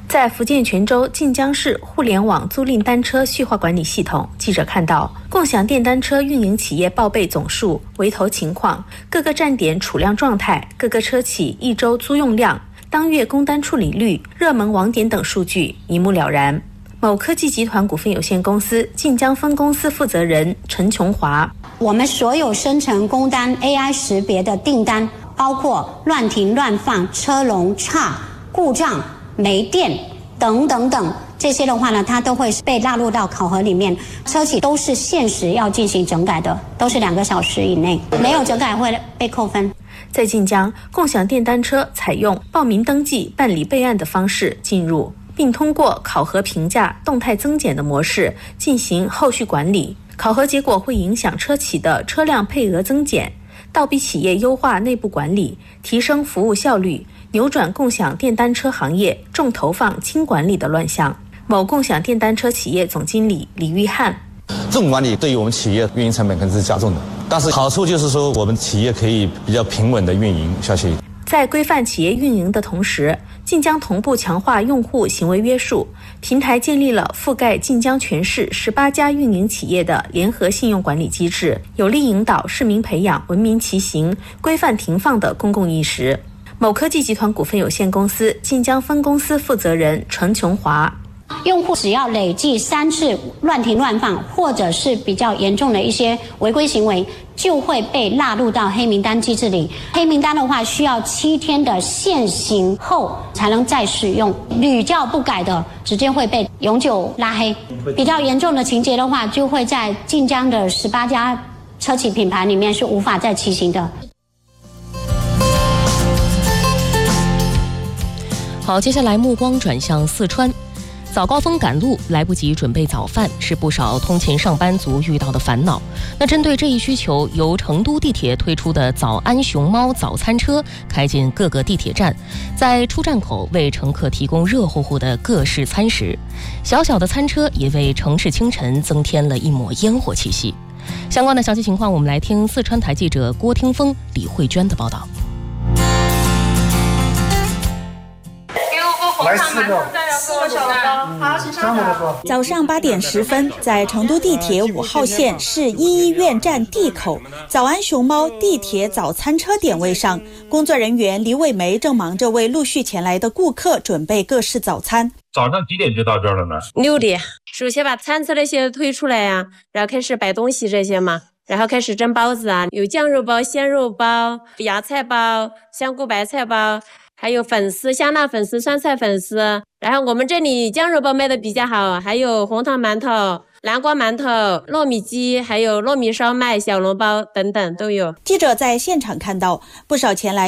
在福建泉州晋江市互联网租赁单车序号管理系统，记者看到，共享电单车运营企业报备总数、围投情况、各个站点储量状态、各个车企一周租用量、当月工单处理率、热门网点等数据一目了然。某科技集团股份有限公司晋江分公司负责人陈琼华： 我们所有生成工单 AI 识别的订单，包括乱停乱放、车龙差、故障、没电等等等，这些的话呢，它都会被纳入到考核里面。车企都是限时要进行整改的，都是2个小时以内，没有整改会被扣分。 在晋江，共享电单车采用报名登记、办理备案的方式进入，并通过考核评价、动态增减的模式进行后续管理。考核结果会影响车企的车辆配额增减，倒逼企业优化内部管理，提升服务效率，扭转共享电单车行业重投放轻管理的乱象。某共享电单车企业总经理李玉汉： 重管理对于我们企业运营成本可能是加重的，但是好处就是说我们企业可以比较平稳的运营下去。 在规范企业运营的同时，晋江同步强化用户行为约束，平台建立了覆盖晋江全市18家运营企业的联合信用管理机制，有力引导市民培养文明骑行、规范停放的公共意识。某科技集团股份有限公司晋江分公司负责人陈琼华： 用户只要累计3次乱停乱放，或者是比较严重的一些违规行为，就会被纳入到黑名单机制里。黑名单的话，需要7天的限行后才能再使用，屡教不改的，直接会被永久拉黑。比较严重的情节的话，就会在晋江的18家车企品牌里面是无法再骑行的。 好，接下来目光转向四川。早高峰赶路，来不及准备早饭，是不少通勤上班族遇到的烦恼。那针对这一需求，由成都地铁推出的早安熊猫早餐车开进各个地铁站，在出站口为乘客提供热乎乎的各式餐食。小小的餐车也为城市清晨增添了一抹烟火气息。相关的详细情况，我们来听四川台记者郭听峰、李慧娟的报道。 来4个小笼包，好，请上来。 早上8点10分，在成都地铁5号线市1医院站 D 口，早安熊猫地铁早餐车点位上，工作人员李伟梅正忙着为陆续前来的顾客准备各式早餐。 早上几点就到这儿了呢 ？6点。首先把餐车那些推出来啊，然后开始摆东西这些嘛，然后开始蒸包子啊，有酱肉包、鲜肉包、芽菜包、香菇白菜包。还有粉丝、香辣粉丝、酸菜粉丝，然后我们这里酱肉包卖的比较好，还有红糖馒头、南瓜馒头、糯米鸡，还有糯米烧麦、小笼包等等都有。 记者在现场看到，不少前来